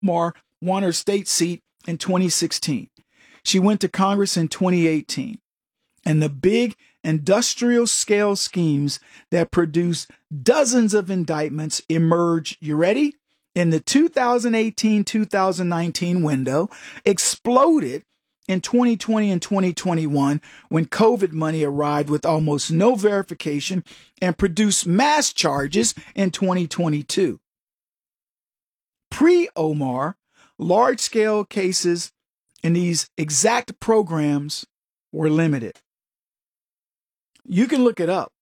Omar won her state seat in 2016. She went to Congress in 2018. And the big industrial scale schemes that produce dozens of indictments emerged, you ready? In the 2018-2019 window, exploded in 2020 and 2021 when COVID money arrived with almost no verification and produced mass charges in 2022. Pre-Omar, large-scale cases in these exact programs were limited. You can look it up.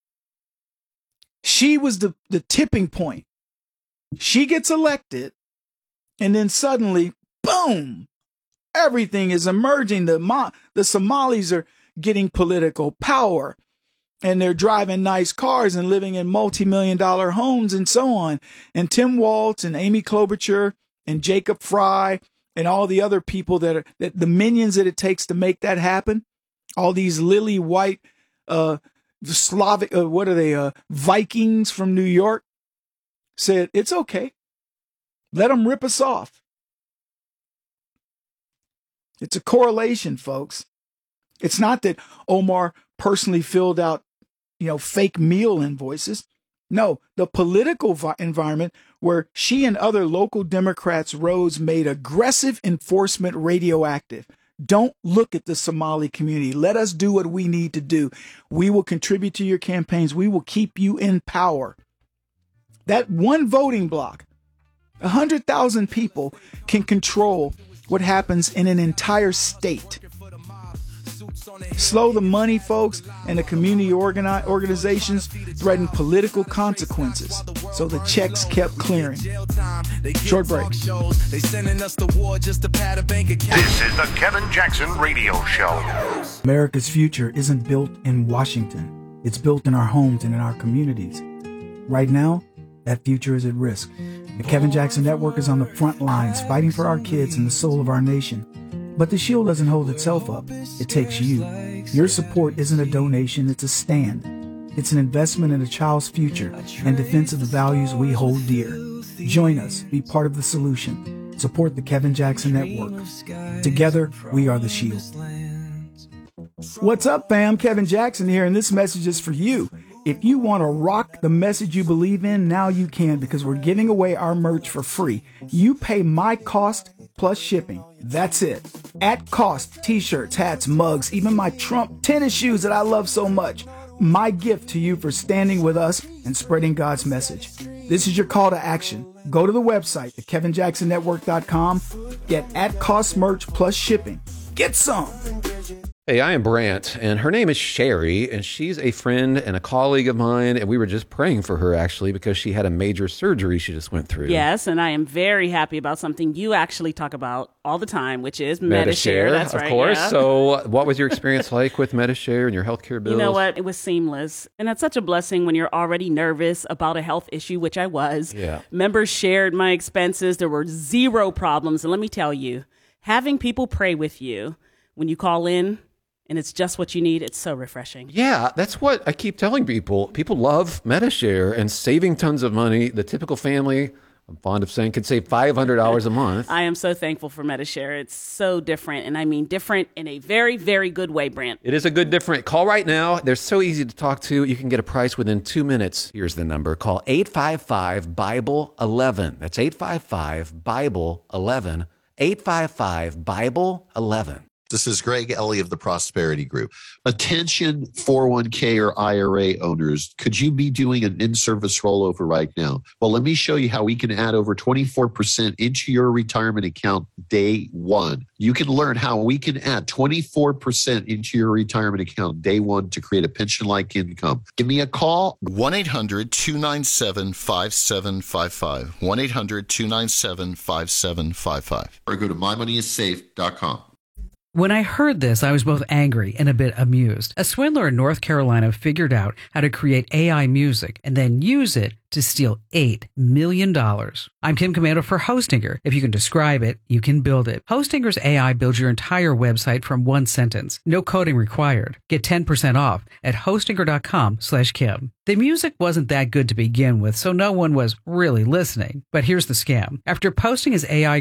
She was the tipping point. She gets elected, and then suddenly, boom, everything is emerging. The Somalis are getting political power, and they're driving nice cars and living in multi-million-dollar homes and so on. And Tim Walz and Amy Klobuchar and Jacob Fry and all the other people that the minions that it takes to make that happen, all these lily white Slavic, Vikings from New York, said, it's okay. Let them rip us off. It's a correlation, folks. It's not that Omar personally filled out, fake meal invoices. No, the political environment where she and other local Democrats' roads made aggressive enforcement radioactive. Don't look at the Somali community. Let us do what we need to do. We will contribute to your campaigns. We will keep you in power. That one voting block, 100,000 people can control what happens in an entire state. Slow the money, folks, and the community organizations threatened political consequences, so the checks kept clearing. Short break. This is the Kevin Jackson Radio Show. America's future isn't built in Washington. It's built in our homes and in our communities. Right now, that future is at risk. The Kevin Jackson Network is on the front lines, fighting for our kids and the soul of our nation. But the shield doesn't hold itself up. It takes you. Your support isn't a donation, it's a stand. It's an investment in a child's future and defense of the values we hold dear. Join us. Be part of the solution. Support the Kevin Jackson Network. Together, we are the shield. What's up, fam? Kevin Jackson here, and this message is for you. If you want to rock the message you believe in, now you can, because we're giving away our merch for free. You pay my cost plus shipping. That's it. At cost, t-shirts, hats, mugs, even my Trump tennis shoes that I love so much. My gift to you for standing with us and spreading God's message. This is your call to action. Go to the website, thekevinjacksonnetwork.com. Get at cost merch plus shipping. Get some. Hey, I am Brant, and her name is Sherry, and she's a friend and a colleague of mine, and we were just praying for her, actually, because she had a major surgery she just went through. Yes, and I am very happy about something you actually talk about all the time, which is Medi-Share. That's right. Of course. Yeah. So what was your experience like with Medi-Share and your healthcare bills? You know what? It was seamless, and that's such a blessing when you're already nervous about a health issue, which I was. Yeah. Members shared my expenses. There were zero problems, and let me tell you, having people pray with you when you call in, and it's just what you need, it's so refreshing. Yeah, that's what I keep telling people. People love Medi-Share and saving tons of money. The typical family, I'm fond of saying, could save $500 a month. I am so thankful for Medi-Share. It's so different, and I mean different in a very, very good way, Brant. It is a good different. Call right now. They're so easy to talk to. You can get a price within 2 minutes. Here's the number. Call 855-BIBLE-11. That's 855-BIBLE-11. 855-BIBLE-11. This is Greg Ellie of the Prosperity Group. Attention 401k or IRA owners, could you be doing an in-service rollover right now? Well, let me show you how we can add over 24% into your retirement account day one. You can learn how we can add 24% into your retirement account day one to create a pension-like income. Give me a call. 1-800-297-5755. 1-800-297-5755. Or go to mymoneyissafe.com. When I heard this, I was both angry and a bit amused. A swindler in North Carolina figured out how to create AI music and then use it to steal $8 million. I'm Kim Commando for Hostinger. If you can describe it, you can build it. Hostinger's AI builds your entire website from one sentence. No coding required. Get 10% off at hostinger.com/Kim. The music wasn't that good to begin with, so no one was really listening. But here's the scam. After posting his AI